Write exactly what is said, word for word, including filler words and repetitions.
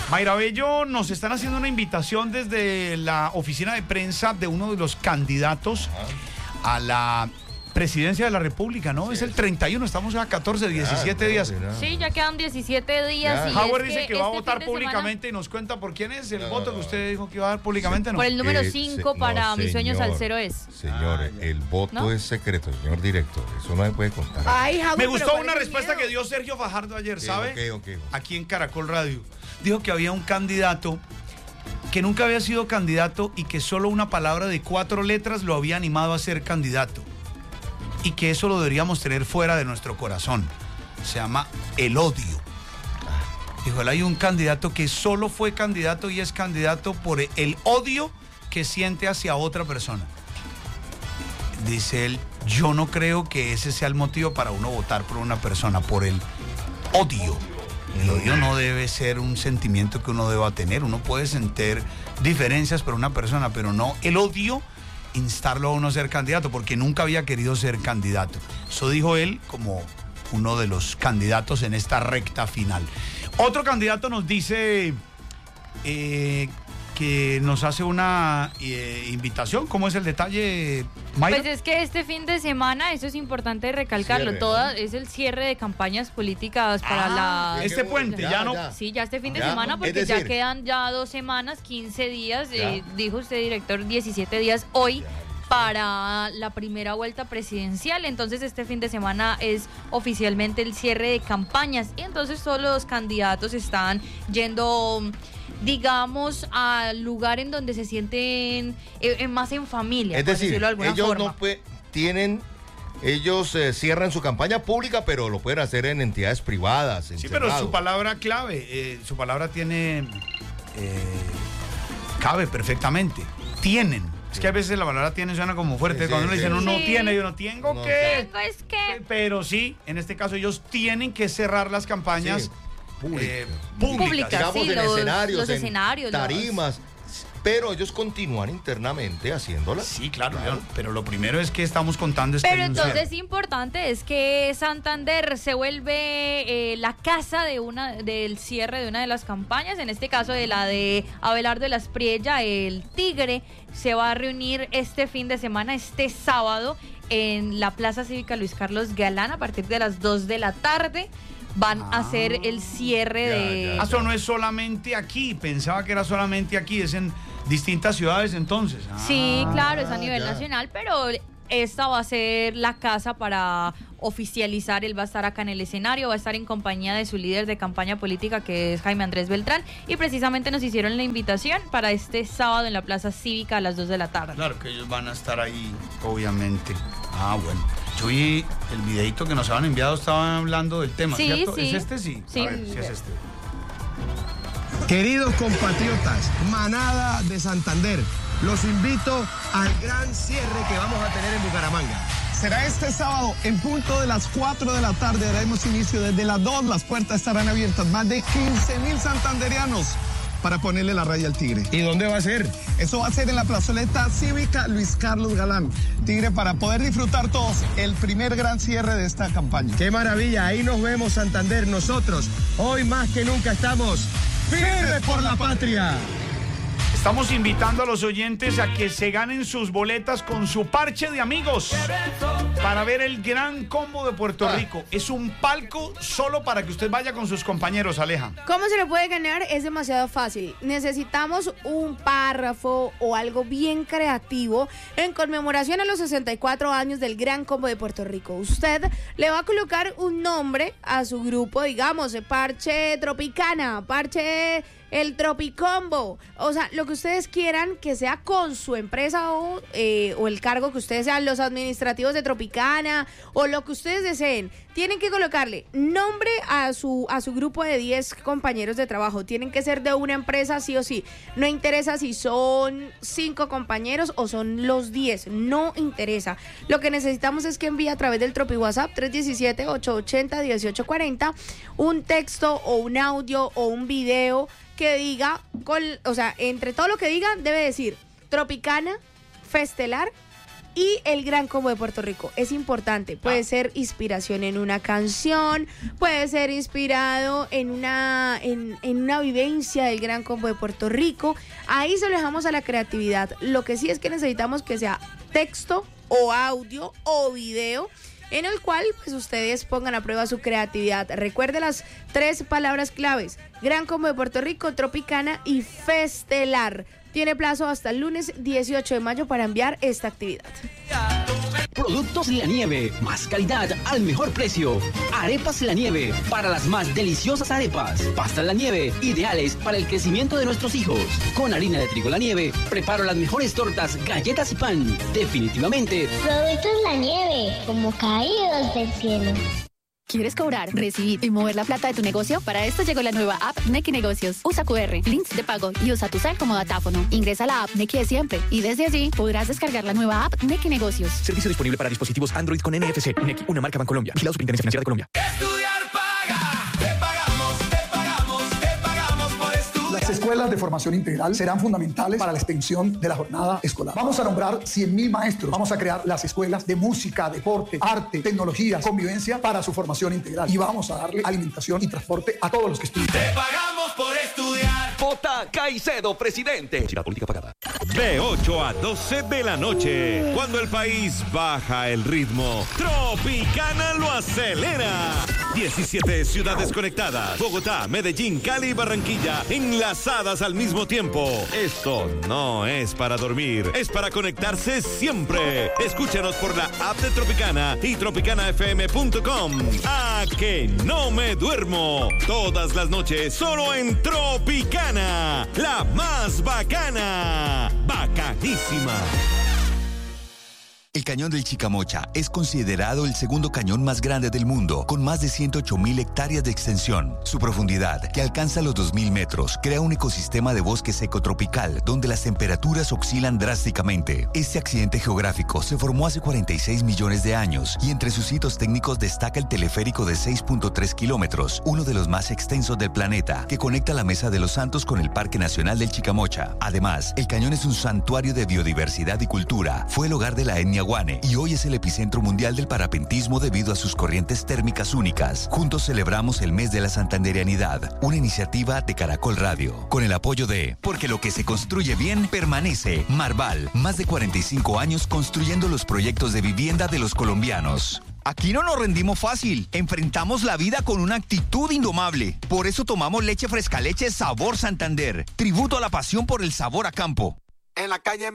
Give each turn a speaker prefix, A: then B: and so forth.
A: Mayra Bello, nos están haciendo una invitación desde la oficina de prensa de uno de los candidatos Ajá. a la presidencia de la República, ¿no? Sí, es el treinta y uno, estamos a catorce, diecisiete ya, días.
B: No, sí, ya quedan diecisiete días.
A: Y Howard dice que, que va este a votar públicamente semana... y nos cuenta por quién es el no, voto que usted dijo que iba a dar públicamente. Sí,
B: ¿no? Por el número cinco
C: eh,
B: para
C: no,
B: Mis Sueños
C: señor,
B: al Cero es.
C: Señor, ah, el voto ¿no? es secreto, señor director. Eso no me puede contar.
A: Ay, Howard, me gustó una respuesta miedo. que dio Sergio Fajardo ayer, ¿sabe?
C: Okay, okay, okay.
A: Aquí en Caracol Radio. Dijo que había un candidato que nunca había sido candidato y que solo una palabra de cuatro letras lo había animado a ser candidato. Y que eso lo deberíamos tener fuera de nuestro corazón. Se llama el odio. Dijo, hay un candidato que solo fue candidato y es candidato por el odio que siente hacia otra persona. Dice él, yo no creo que ese sea el motivo para uno votar por una persona, por el odio. El odio no debe ser un sentimiento que uno deba tener. Uno puede sentir diferencias por una persona, pero no el odio instarlo a uno a ser candidato, porque nunca había querido ser candidato. Eso dijo él como uno de los candidatos en esta recta final. Otro candidato nos dice eh, que nos hace una eh, invitación. ¿Cómo es el detalle, Mayra?
B: Pues es que este fin de semana, eso es importante recalcarlo, cierre, toda, ¿no? Es el cierre de campañas políticas para
A: ah,
B: la...
A: Este puente, ya, ya no...
B: Ya. Sí, ya este fin de
A: ya,
B: semana, porque decir, ya quedan ya dos semanas, quince días, eh, dijo usted, director, diecisiete días hoy para la primera vuelta presidencial. Entonces este fin de semana es oficialmente el cierre de campañas y entonces todos los candidatos están yendo, digamos, al lugar en donde se sienten eh, más en familia.
C: Es decir,
B: decirlo de alguna
C: ellos
B: forma.
C: no pueden, tienen, ellos eh, cierran su campaña pública, pero lo pueden hacer en entidades privadas.
A: Sí,
C: encerrado.
A: Pero su palabra clave, eh, su palabra tiene, eh, cabe perfectamente. Tienen. Es que a veces la palabra tiene suena como fuerte. Sí, Cuando sí, uno dice, sí. no, no tiene, yo no tengo
B: no.
A: que.
B: Tengo es que.
A: Pero sí, en este caso ellos tienen que cerrar las campañas
C: sí. Pública.
A: eh, públicas.
B: Públicas,
C: digamos,
B: sí,
C: en
B: los,
C: escenarios,
B: los
C: en
B: escenarios,
C: tarimas. Los... Pero ellos continúan internamente haciéndolas.
A: Sí, claro, claro. Pero lo primero es que estamos contando es
B: Pero
A: que
B: entonces importante es que Santander se vuelve eh, la casa de una del cierre de una de las campañas, en este caso de la de Abelardo de la Espriella, el Tigre, se va a reunir este fin de semana, este sábado, en la Plaza Cívica Luis Carlos Galán a partir de las dos de la tarde. Van ah, a hacer el cierre
A: ya,
B: de...
A: Ya, ya. Eso no es solamente aquí, pensaba que era solamente aquí, es en distintas ciudades entonces. Ah,
B: sí, claro, es a nivel
C: ya.
B: nacional, pero esta va a ser la casa para oficializar. Él va a estar acá en el escenario, va a estar en compañía de su líder de campaña política, que es Jaime Andrés Beltrán, y precisamente nos hicieron la invitación para este sábado en la Plaza Cívica a las dos de la tarde.
A: Claro que ellos van a estar ahí, obviamente. Ah, bueno. Yo vi el videito que nos habían enviado, estaban hablando del tema,
B: sí,
A: ¿cierto?
B: Sí.
A: ¿Es este? Sí.
B: Sí.
A: A ver, si es este.
D: Queridos compatriotas, manada de Santander, los invito al gran cierre que vamos a tener en Bucaramanga. Será este sábado en punto de las cuatro de la tarde, daremos inicio desde las dos, las puertas estarán abiertas, más de quince mil santanderianos para ponerle la raya al Tigre.
E: ¿Y dónde va a ser?
D: Eso va a ser en la plazoleta cívica Luis Carlos Galán. Tigre, para poder disfrutar todos el primer gran cierre de esta campaña.
E: ¡Qué maravilla! Ahí nos vemos, Santander. Nosotros, hoy más que nunca, estamos firmes por la patria.
A: Estamos invitando a los oyentes a que se ganen sus boletas con su parche de amigos para ver el Gran Combo de Puerto Rico. Es un palco solo para que usted vaya con sus compañeros, Aleja.
F: ¿Cómo se lo puede ganar? Es demasiado fácil. Necesitamos un párrafo o algo bien creativo en conmemoración a los sesenta y cuatro años del Gran Combo de Puerto Rico. Usted le va a colocar un nombre a su grupo, digamos, Parche Tropicana, Parche... el Tropicombo, o sea, lo que ustedes quieran que sea con su empresa o, eh, o el cargo que ustedes sean, los administrativos de Tropicana o lo que ustedes deseen. Tienen que colocarle nombre a su, a su grupo de diez compañeros de trabajo. Tienen que ser de una empresa sí o sí. No interesa si son cinco compañeros o son los diez. No interesa. Lo que necesitamos es que envíe a través del Tropi WhatsApp tres uno siete, ocho ocho cero, uno ocho cuatro cero un texto o un audio o un video que diga, con, o sea, entre todo lo que diga debe decir Tropicana, Festelar Y el Gran Combo de Puerto Rico es importante, puede ser inspiración en una canción, puede ser inspirado en una, en, en una vivencia del Gran Combo de Puerto Rico. Ahí se lo dejamos a la creatividad. Lo que sí es que necesitamos que sea texto o audio o video, en el cual pues ustedes pongan a prueba su creatividad. Recuerde las tres palabras claves: Gran Combo de Puerto Rico, Tropicana y Festelar. Tiene plazo hasta el lunes dieciocho de mayo para enviar esta actividad.
G: Productos La Nieve, más calidad al mejor precio. Arepas La Nieve, para las más deliciosas arepas. Pastas La Nieve, ideales para el crecimiento de nuestros hijos. Con harina de trigo La Nieve, preparo las mejores tortas, galletas y pan. Definitivamente.
H: Productos La Nieve, como caídos del cielo.
I: ¿Quieres cobrar, recibir y mover la plata de tu negocio? Para esto llegó la nueva app Nequi Negocios. Usa cu erre, links de pago y usa tu cel como datáfono. Ingresa a la app Nequi de siempre y desde allí podrás descargar la nueva app Nequi Negocios.
J: Servicio disponible para dispositivos Android con N F C. Nequi, una marca Bancolombia. Vigilado Superintendencia Financiera de Colombia.
K: Estudiar paga. Te pagamos, te pagamos, te pagamos por estudiar.
L: Las escuelas de formación integral serán fundamentales para la extensión de la jornada escolar. Vamos a nombrar cien mil maestros. Vamos a crear las escuelas de música, deporte, arte, tecnología, convivencia para su formación integral. Y vamos a darle alimentación y transporte a todos los que estudian.
K: Te pagamos por estudiar.
M: Vota Caicedo, presidente.
J: La política pagada.
N: De ocho a doce de la noche, cuando el país baja el ritmo, Tropicana lo acelera. diecisiete ciudades conectadas: Bogotá, Medellín, Cali y Barranquilla, enlazadas al mismo tiempo. Esto no es para dormir, es para conectarse siempre. Escúchanos por la app de Tropicana y tropicana f m punto com. ¡A que no me duermo! Todas las noches, solo en Tropicana, la más bacana. Bacanísima.
O: El cañón del Chicamocha es considerado el segundo cañón más grande del mundo, con más de ciento ocho mil hectáreas de extensión. Su profundidad, que alcanza los dos mil metros, crea un ecosistema de bosque seco tropical, donde las temperaturas oscilan drásticamente. Este accidente geográfico se formó hace cuarenta y seis millones de años, y entre sus hitos técnicos destaca el teleférico de seis punto tres kilómetros, uno de los más extensos del planeta, que conecta la Mesa de los Santos con el Parque Nacional del Chicamocha. Además, el cañón es un santuario de biodiversidad y cultura. Fue el hogar de la etnia Guane y hoy es el epicentro mundial del parapentismo debido a sus corrientes térmicas únicas. Juntos celebramos el mes de la Santanderianidad, una iniciativa de Caracol Radio, con el apoyo de Porque lo que se construye bien permanece. Marval, más de cuarenta y cinco años construyendo los proyectos de vivienda de los colombianos.
P: Aquí no nos rendimos fácil, enfrentamos la vida con una actitud indomable. Por eso tomamos leche fresca leche sabor Santander, tributo a la pasión por el sabor a campo.
Q: En la calle